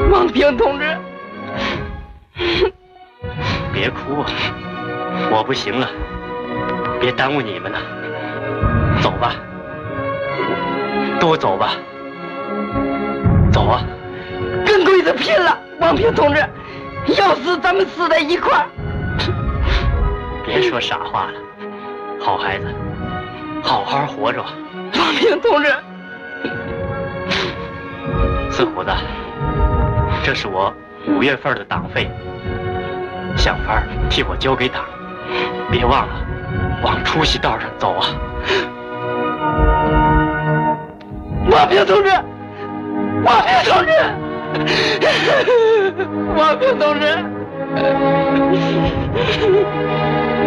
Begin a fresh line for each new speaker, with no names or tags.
王平同志，
别哭啊，我不行了，别耽误你们了，走吧，都走吧，走啊！
跟鬼子拼了，王平同志，要死咱们死在一块儿。
别说傻话了，好孩子，好好活着。
王平同志，
四虎子，这是我5月份的党费，想法替我交给党，别忘了往出息道上走啊！
王平同志，王平同志，王平同志。